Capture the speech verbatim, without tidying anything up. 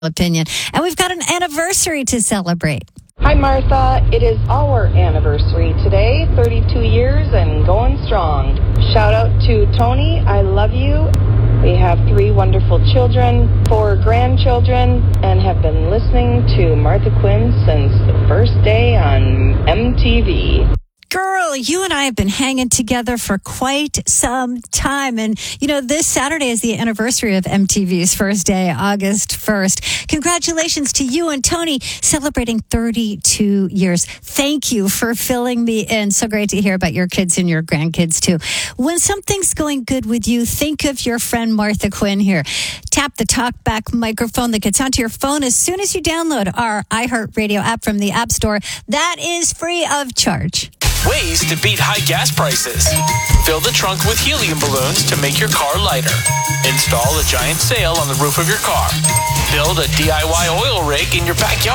opinion. And we've got an anniversary to celebrate. Hi, Martha. It is our anniversary today, thirty-two years and going strong. Shout out to Tony. I love you. We have three wonderful children, four grandchildren, and have been listening to Martha Quinn since the first day on M T V. Girl, you and I have been hanging together for quite some time. And, you know, this Saturday is the anniversary of M T V's first day, August first. Congratulations to you and Tony celebrating thirty-two years. Thank you for filling me in. So great to hear about your kids and your grandkids, too. When something's going good with you, think of your friend Martha Quinn here. Tap the talkback microphone that gets onto your phone as soon as you download our iHeartRadio app from the App Store. That is free of charge. Ways to beat high gas prices. Fill the trunk with helium balloons to make your car lighter. Install a giant sail on the roof of your car. Build a D I Y oil rig in your backyard.